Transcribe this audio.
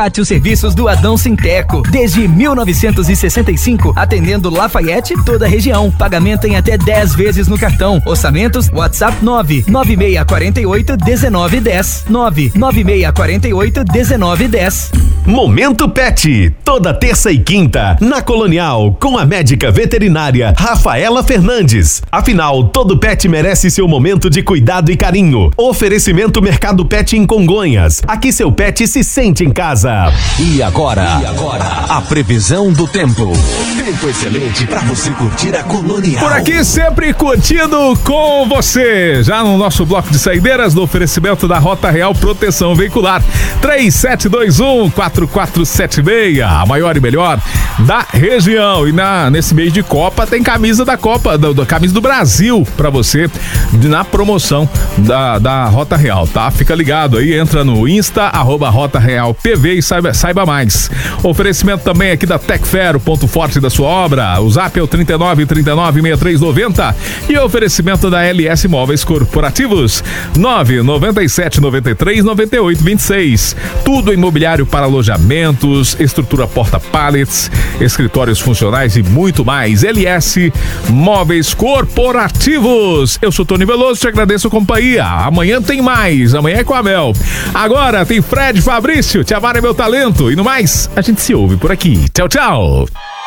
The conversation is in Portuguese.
Os serviços do Adão Sinteco, desde 1965, atendendo Lafayette e toda a região. Pagamento em até 10 vezes no cartão. Orçamentos, WhatsApp 99648-1910. 99648-1910. Momento Pet, toda terça e quinta, na Colonial, com a médica veterinária Rafaela Fernandes. Afinal, todo pet merece seu momento de cuidado e carinho. Oferecimento Mercado Pet em Congonhas. Aqui seu pet se sente em casa. E agora, a previsão do tempo. Tempo excelente para você curtir a Colonial. Por aqui sempre curtindo com você. Já no nosso bloco de saideiras, do oferecimento da Rota Real Proteção Veicular. 3721-4476, a maior e melhor da região. E nesse mês de Copa tem camisa da Copa, camisa do Brasil pra você, na promoção da Rota Real, tá? Fica ligado aí, entra no Insta, @RotaRealPV e saiba mais. Oferecimento também aqui da Tecfer, o ponto forte da sua obra. O Zap é o 3939-6390 e oferecimento da LS Móveis Corporativos 997939826. Tudo imobiliário para alojamentos, estrutura porta-pallets, escritórios funcionais e muito mais. LS Móveis Corporativos. Eu sou Tony Veloso, te agradeço a companhia. Amanhã tem mais, amanhã é com a Mel. Agora tem Fred Fabrício, Te Amar é Meu Talento. E no mais, a gente se ouve por aqui. Tchau, tchau.